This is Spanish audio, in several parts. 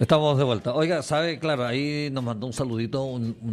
Estamos de vuelta. Oiga, sabe, claro, ahí nos mandó un saludito,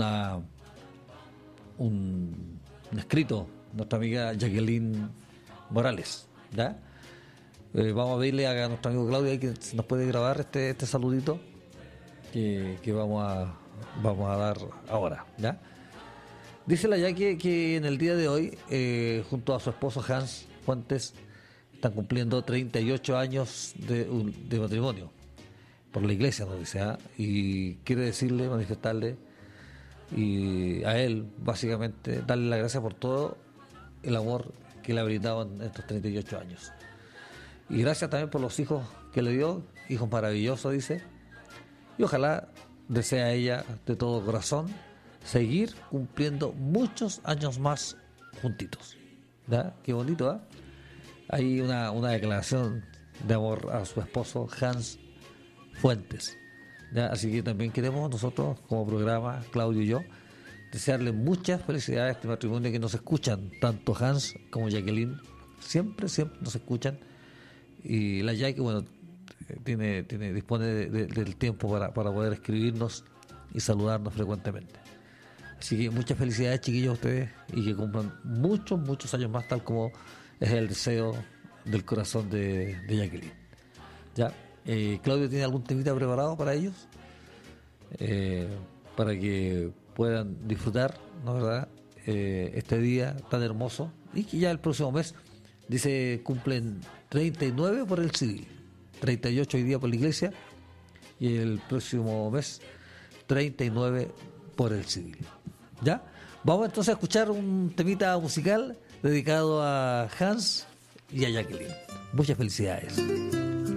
un escrito, nuestra amiga Jacqueline Morales, ¿ya? Vamos a pedirle a nuestro amigo Claudio ahí que nos puede grabar este saludito que vamos a dar ahora, ¿ya? Dice la Jackie que en el día de hoy, junto a su esposo Hans Fuentes, están cumpliendo 38 años de matrimonio por la iglesia, nos dice, y quiere decirle, manifestarle y a él, básicamente, darle la gracia por todo el amor que le ha brindado en estos 38 años. Y gracias también por los hijos que le dio, hijos maravillosos, dice, y ojalá desea ella de todo corazón seguir cumpliendo muchos años más juntitos. ¿Ya? Qué bonito, ¿eh? Hay una declaración de amor a su esposo Hans Fuentes, ¿ya? Así que también queremos nosotros como programa, Claudio y yo, desearle muchas felicidades a este matrimonio que nos escuchan, tanto Hans como Jacqueline, siempre nos escuchan, y la Jackie, bueno, dispone del tiempo para poder escribirnos y saludarnos frecuentemente. Así que muchas felicidades, chiquillos, a ustedes, y que cumplan muchos años más, tal como es el deseo del corazón de Jacqueline. ¿Ya? Claudio, ¿tiene algún temita preparado para ellos? Para que puedan disfrutar, ¿no, verdad? Este día tan hermoso, y que ya el próximo mes, dice, cumplen 39 por el civil, 38 hoy día por la iglesia, y el próximo mes 39 por el civil. ¿Ya? Vamos entonces a escuchar un temita musical dedicado a Hans y a Jacqueline. Muchas felicidades.